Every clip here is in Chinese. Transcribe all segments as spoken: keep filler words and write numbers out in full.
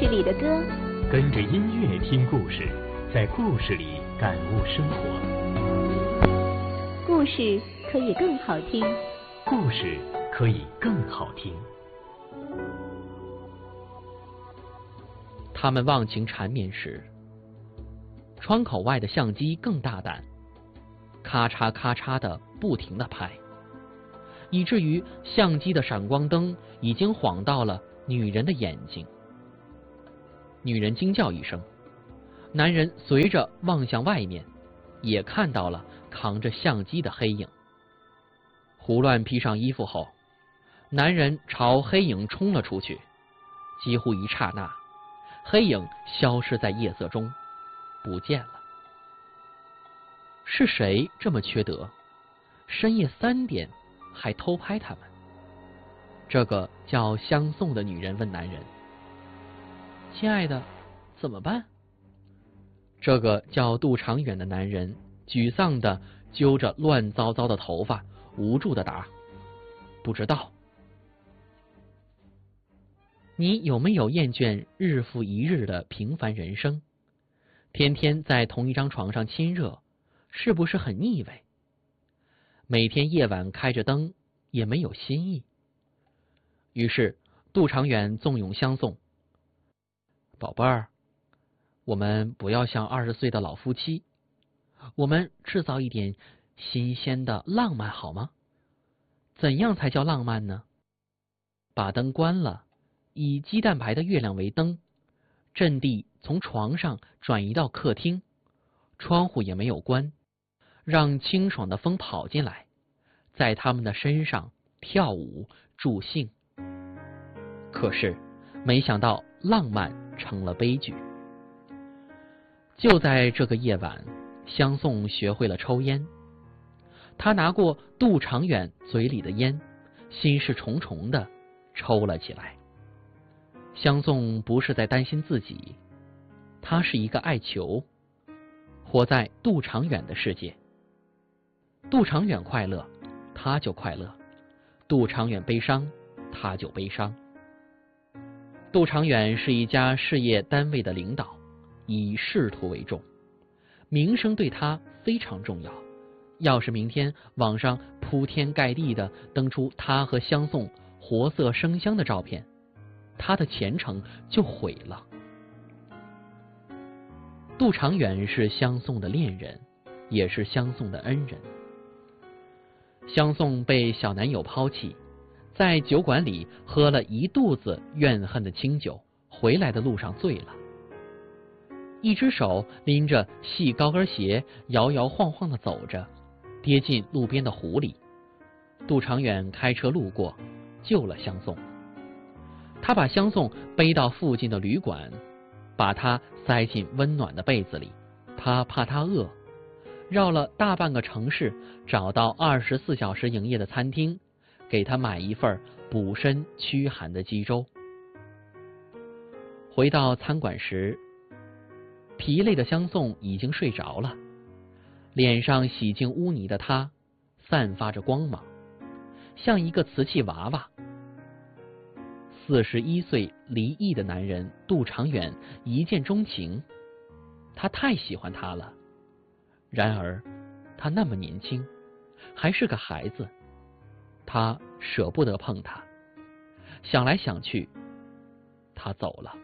事里的歌， 跟着音乐听故事，在故事里感悟生活。 故事可以更好听， 故事可以更好听。 他们忘情缠绵时，窗口外的相机更大胆，咔嚓咔嚓的不停地拍，以至于相机的闪光灯已经晃到了女人的眼睛。女人惊叫一声，男人随着望向外面，也看到了扛着相机的黑影。胡乱披上衣服后，男人朝黑影冲了出去，几乎一刹那，黑影消失在夜色中，不见了。是谁这么缺德，深夜三点还偷拍他们？这个叫相送的女人问男人：亲爱的，怎么办？这个叫杜长远的男人沮丧地揪着乱糟糟的头发，无助地答：不知道。你有没有厌倦日复一日的平凡人生？天天在同一张床上亲热，是不是很腻味？每天夜晚开着灯，也没有新意。于是杜长远纵勇相送：宝贝儿，我们不要像二十岁的老夫妻，我们制造一点新鲜的浪漫好吗？怎样才叫浪漫呢？把灯关了，以鸡蛋白的月亮为灯，阵地从床上转移到客厅，窗户也没有关，让清爽的风跑进来，在他们的身上跳舞助兴。可是没想到浪漫成了悲剧。就在这个夜晚，相送学会了抽烟。他拿过杜长远嘴里的烟，心事重重的抽了起来。相送不是在担心自己，他是一个爱球，活在杜长远的世界。杜长远快乐，他就快乐；杜长远悲伤，他就悲伤。杜长远是一家事业单位的领导，以仕途为重，名声对他非常重要。要是明天网上铺天盖地的登出他和相送活色生香的照片，他的前程就毁了。杜长远是相送的恋人，也是相送的恩人。相送被小男友抛弃，在酒馆里喝了一肚子怨恨的清酒，回来的路上醉了，一只手拎着细高跟鞋摇摇晃晃地走着，跌进路边的湖里。杜长远开车路过，救了相送。他把相送背到附近的旅馆，把他塞进温暖的被子里。他怕他饿，绕了大半个城市，找到二十四小时营业的餐厅，给他买一份补身驱寒的鸡粥。回到餐馆时，疲累的相送已经睡着了，脸上洗净污泥的他散发着光芒，像一个瓷器娃娃。四十一岁离异的男人杜长远一见钟情，他太喜欢她了。然而他那么年轻，还是个孩子，他舍不得碰她。想来想去，他走了。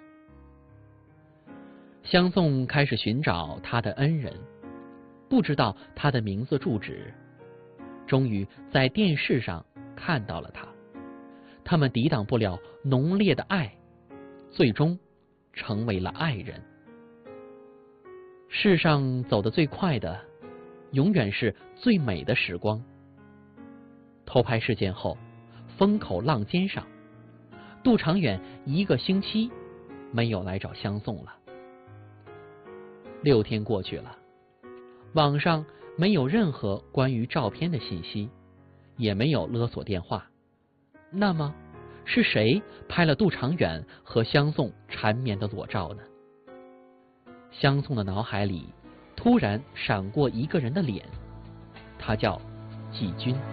相送开始寻找他的恩人，不知道他的名字住址，终于在电视上看到了他。他们抵挡不了浓烈的爱，最终成为了爱人。世上走得最快的，永远是最美的时光。偷拍事件后，风口浪尖上，杜长远一个星期没有来找相送了。六天过去了，网上没有任何关于照片的信息，也没有勒索电话。那么是谁拍了杜长远和相送缠绵的裸照呢？相送的脑海里突然闪过一个人的脸，他叫季军。